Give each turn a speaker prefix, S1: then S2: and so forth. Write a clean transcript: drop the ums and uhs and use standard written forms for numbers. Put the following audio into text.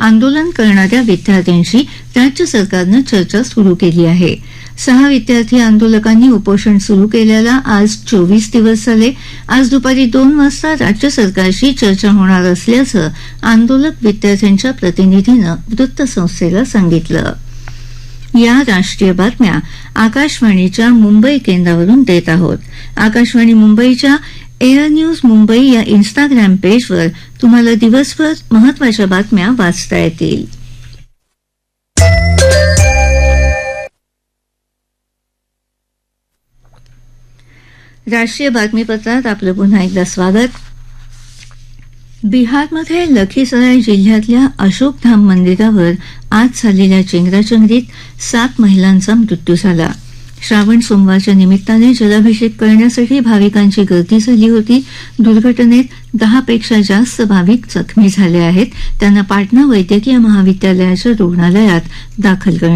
S1: आंदोलन करणाऱ्या विद्यार्थ्यांशी राज्य सरकारनं चर्चा सुरू केली आहे. 6 विद्यार्थी आंदोलकांनी उपोषण सुरू केल्याला आज 24 दिवस झाले. आज दुपारी 2 वाजता राज्य सरकारशी चर्चा होणार असल्याचं आंदोलक विद्यार्थ्यांच्या प्रतिनिधीनं वृत्तसंस्थेला सांगितलं. या राष्ट्रीय बातम्या आकाशवाणीच्या मुंबई केंद्रावरून देत आहोत. आकाशवाणी मुंबईच्या एअर न्यूज मुंबई या इन्स्टाग्राम पेजवर तुम्हाला दिवसभर महत्त्वाच्या बातम्या वाचता येतील. राष्ट्रीय बातमीपत्रात आपलं पुन्हा एकदा स्वागत. बिहारमध्ये लखीसराय जिल्ह्यातल्या अशोकधाम मंदिरावर आज झालेल्या चेंगराचेंगरीत 7 महिलांचा मृत्यू झाला. श्रावण सोमवारच्या निमित्ताने जलाभिषेक करण्यासाठी भाविकांची गर्दी झाली होती. दुर्घटनेत 10 पेक्षा जास्त भाविक जखमी झाले आहेत. त्यांना पाटणा वैद्यकीय महाविद्यालयाच्या रुग्णालयात दाखल करण्यात